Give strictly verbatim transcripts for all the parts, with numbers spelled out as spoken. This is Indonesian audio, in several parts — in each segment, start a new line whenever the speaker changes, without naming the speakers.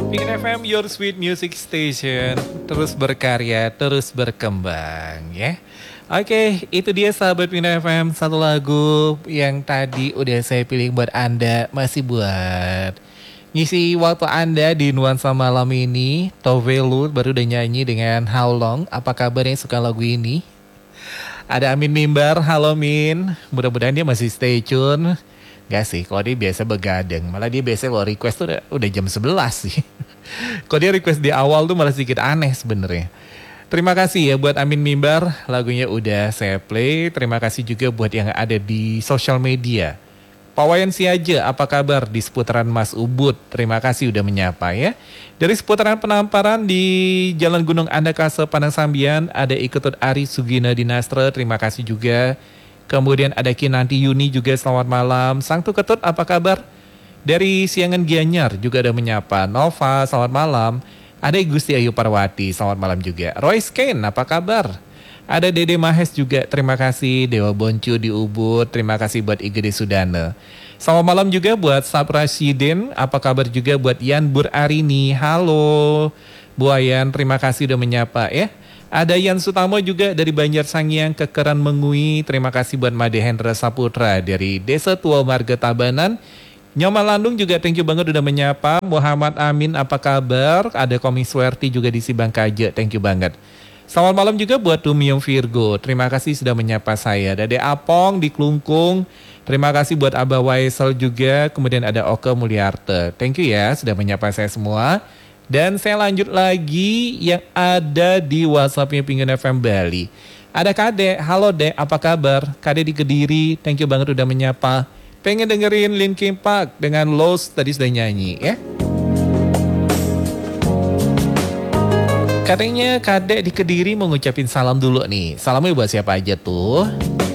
Pingin F M, your sweet music station. Terus berkarya, terus berkembang ya. Oke, itu dia sahabat Pingin F M. Satu lagu yang tadi udah saya pilih buat Anda. Masih buat ngisi waktu Anda di nuansa malam ini. Tovelu baru udah nyanyi dengan How Long. Apa kabar yang suka lagu ini? Ada Amin Mimbar, halo Min. Mudah-mudahan dia masih stay tune. Gak sih, kalau dia biasa begadang. Malah dia biasa kalau request tuh udah, udah jam sebelas sih. Kalau dia request di awal tuh malah sedikit aneh sebenarnya. Terima kasih ya buat Amin Mimbar, lagunya udah saya play. Terima kasih juga buat yang ada di sosial media. Pak Wayan Siaja, apa kabar di seputaran Mas Ubud? Terima kasih udah menyapa ya. Dari seputaran Penamparan di Jalan Gunung Andakase Padang Sambian, ada Iketut Ari Sugina Dinastre, terima kasih juga. Kemudian ada Kinanti Yuni juga, selamat malam. Sang Tuketut, apa kabar? Dari Siangan Gianyar juga ada menyapa. Nova, selamat malam. Ada Gusti Ayu Parwati, selamat malam juga. Royce Kane, apa kabar? Ada Dede Mahes juga, terima kasih. Dewa Boncu di Ubud, terima kasih buat Igede Sudana. Selamat malam juga buat Saprasiden, apa kabar juga buat Yan Burarini. Halo Bu Ayan, terima kasih udah menyapa ya. Ada Yan Sutamo juga dari Banjar Sangiang, Kekeran Mengui. Terima kasih buat Made Hendra Saputra dari Desa Tua Marga Tabanan. Nyoma Landung juga thank you banget udah menyapa. Muhammad Amin, apa kabar? Ada Koming Swerti juga di Sibangkaja, thank you banget. Selamat malam juga buat Tumiong Virgo. Terima kasih sudah menyapa saya. Dade Apong di Klungkung. Terima kasih buat Abah Waisel juga. Kemudian ada Oke Mulyarte. Thank you ya sudah menyapa saya semua. Dan saya lanjut lagi yang ada di WhatsAppnya Pingin F M Bali. Ada Kade, halo Dek, apa kabar? Kade di Kediri, thank you banget udah menyapa. Pengen dengerin Linkin Park dengan Lost, tadi sudah nyanyi ya. Katanya Kade di Kediri mau ngucapin salam dulu nih. Salamnya buat siapa aja tuh?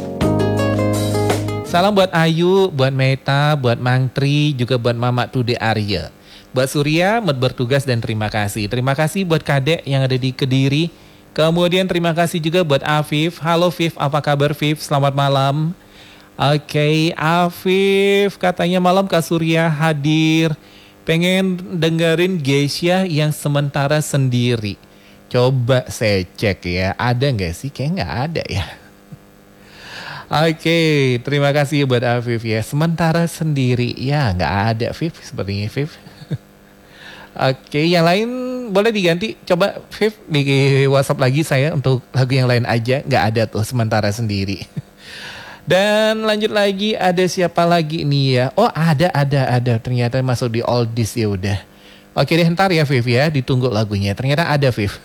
Salam buat Ayu, buat Meta, buat Mang Tri, juga buat Mama Tude Arya. Buat Surya, med bertugas dan terima kasih. Terima kasih buat Kadek yang ada di Kediri. Kemudian terima kasih juga buat Afif. Halo Fif, apa kabar Fif? Selamat malam. Oke, okay, Afif katanya malam Kak Surya hadir. Pengen dengerin Geisha yang sementara sendiri. Coba saya cek ya, ada nggak sih? Kayaknya nggak ada ya. Oke, okay, terima kasih buat Afif ya. Sementara sendiri, ya nggak ada Afif, sepertinya Afif. Oke, okay, yang lain boleh diganti. Coba Afif di WhatsApp lagi saya untuk lagu yang lain aja. Nggak ada tuh, sementara sendiri. Dan lanjut lagi, ada siapa lagi nih ya? Oh ada, ada, ada. Ternyata masuk di oldies ya udah. Oke deh, ntar ya Viv ya, ditunggu lagunya. Ternyata ada Viv.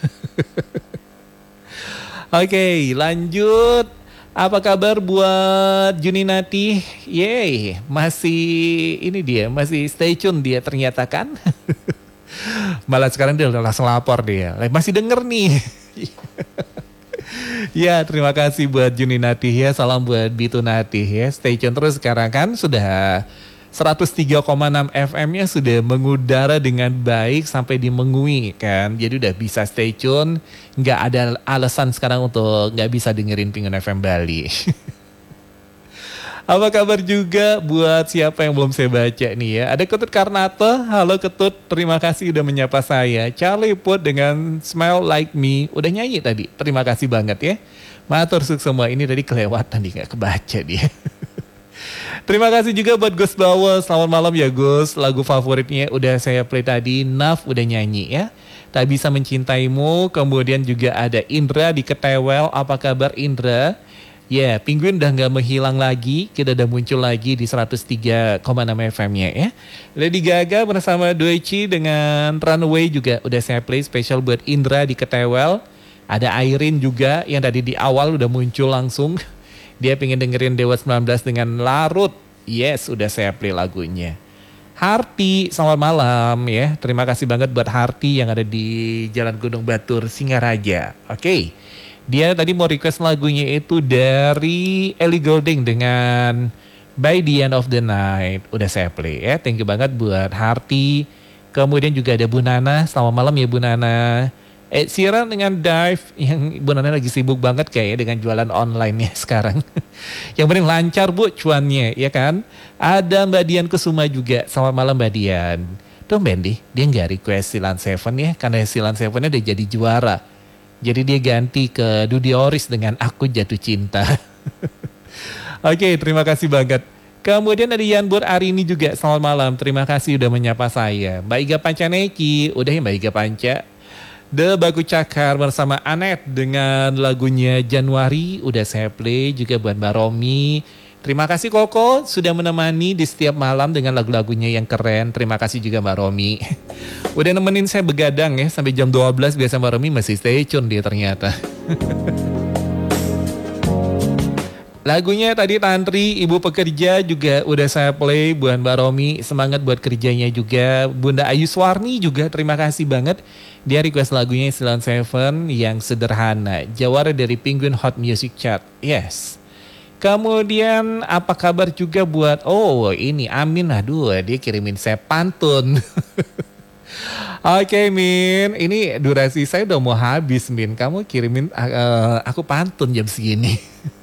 Oke, lanjut. Apa kabar buat Juninati? Yeay, masih ini dia, masih stay tune dia ternyata kan. Malah sekarang dia udah langsung lapor dia. Masih denger nih. Ya, terima kasih buat Juninati ya. Salam buat Bitu Natih ya. Stay tune terus sekarang kan sudah seratus tiga koma enam F M-nya sudah mengudara dengan baik sampai di Mengui kan. Jadi udah bisa stay tune. Nggak ada alasan sekarang untuk nggak bisa dengerin Pingin F M Bali. Apa kabar juga buat siapa yang belum saya baca nih ya. Ada Ketut Karnata. Halo Ketut, terima kasih udah menyapa saya. Charlie Put dengan Smile Like Me. Udah nyanyi tadi, terima kasih banget ya. Matur suk semua, ini tadi kelewatan nih, gak kebaca dia. Terima kasih juga buat Gus Bawa. Selamat malam ya Gus. Lagu favoritnya udah saya play tadi. Naf udah nyanyi ya. Tak Bisa Mencintaimu. Kemudian juga ada Indra di Ketewel. Apa kabar Indra? Ya, yeah, Penguin udah gak menghilang lagi. Kita udah muncul lagi di seratus tiga koma enam F M-nya ya. Lady Gaga bersama Doichi dengan Runaway juga udah saya play spesial buat Indra di Ketewel. Ada Airin juga yang tadi di awal udah muncul langsung. Dia pengen dengerin Dewa sembilan belas dengan Larut. Yes, udah saya play lagunya. Harti, selamat malam ya. Terima kasih banget buat Harti yang ada di Jalan Gunung Batur, Singaraja. Oke. Okay. Dia tadi mau request lagunya itu dari Ellie Goulding dengan By the End of the Night. Udah saya play ya. Thank you banget buat Harti. Kemudian juga ada Bu Nana. Selamat malam ya Bu Nana. Ed Sheeran dengan Dive. Yang Bu Nana lagi sibuk banget kayaknya dengan jualan online-nya sekarang. Yang penting lancar Bu cuannya ya kan. Ada Mbak Dian Kusuma juga. Selamat malam Mbak Dian. tumben deh dia nggak request Silent Seven ya, karena Silent Seven udah jadi juara. Jadi dia ganti ke Dudy Oris dengan Aku Jatuh Cinta. Oke, terima kasih banget. Kemudian ada Yanbur Arini juga, selamat malam. Terima kasih udah menyapa saya. Mbak Iga Pancaneki, udah ya Mbak Iga Panca. The Baku Cakar bersama Anet dengan lagunya Januari, udah saya play juga buat Mbak Romi. Terima kasih Koko sudah menemani di setiap malam dengan lagu-lagunya yang keren. Terima kasih juga Mbak Romi. Udah nemenin saya begadang ya sampai jam dua belas, biasa Mbak Romi masih stay tune dia ternyata. Lagunya tadi Tantri, Ibu Pekerja juga udah saya play buat Mbak Romi. Semangat buat kerjanya juga. Bunda Ayu Swarni juga terima kasih banget. Dia request lagunya Silent Seven yang sederhana. Jawara dari Penguin Hot Music Chart. Yes. Kemudian apa kabar juga buat, oh ini Amin, aduh dia kirimin saya pantun. Oke Min, ini durasi saya udah mau habis Min, kamu kirimin uh, aku pantun jam segini.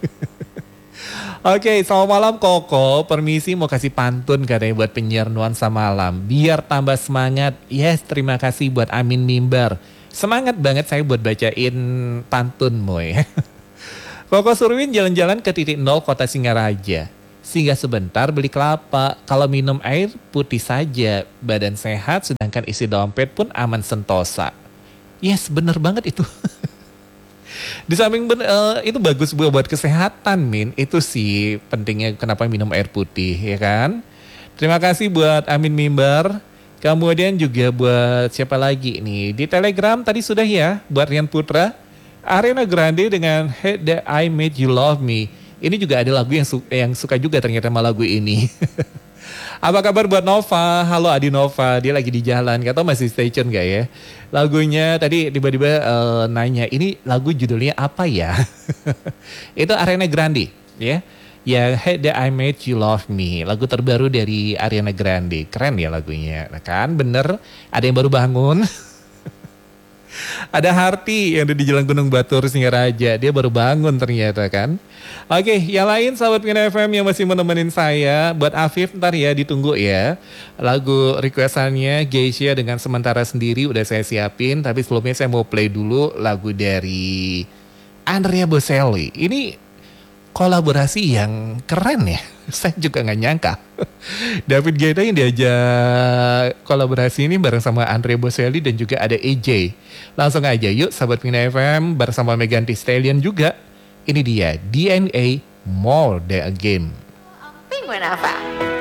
Oke, selamat malam Koko, permisi mau kasih pantun katanya buat penyiar nuansa malam, biar tambah semangat. Yes, terima kasih buat Amin Mimbar, semangat banget saya buat bacain pantunmu ya. Koko Surwin jalan-jalan ke titik nol kota Singaraja. Singgah sebentar beli kelapa. Kalau minum air putih saja. Badan sehat sedangkan isi dompet pun aman sentosa. Yes, bener banget itu. Di samping ben, uh, itu bagus buat kesehatan Min. Itu sih pentingnya kenapa minum air putih ya kan. Terima kasih buat Amin Mimbar. Kemudian juga buat siapa lagi nih. Di Telegram tadi sudah ya. Buat Rian Putra. Ariana Grande dengan Hate That I Made You Love Me. Ini juga ada lagu yang, su yang suka juga ternyata sama lagu ini. Apa kabar buat Nova? Halo Adi Nova, dia lagi di jalan. Gak tau masih stay tune gak ya? Lagunya tadi tiba-tiba uh, nanya, ini lagu judulnya apa ya? Itu Ariana Grande ya. Ya Hate That I Made You Love Me. Lagu terbaru dari Ariana Grande. Keren ya lagunya. Nah kan bener, ada yang baru bangun. Ada Harti yang ada di Jalan Gunung Batur Singaraja. Dia baru bangun ternyata kan. Oke, yang lain sahabat Pina F M yang masih menemenin saya. Buat Afif ntar ya ditunggu ya. Lagu requestannya Geisha dengan Sementara Sendiri udah saya siapin. Tapi sebelumnya saya mau play dulu lagu dari Andrea Bocelli. Ini kolaborasi yang keren ya. Saya juga gak nyangka. David Guetta yang diajak kolaborasi ini bareng sama Andrea Bocelli dan juga ada A J. Langsung aja yuk sahabat Pina F M bersama Megan Thee Stallion juga. Ini dia D N A More Than a Game.
Penguin apa?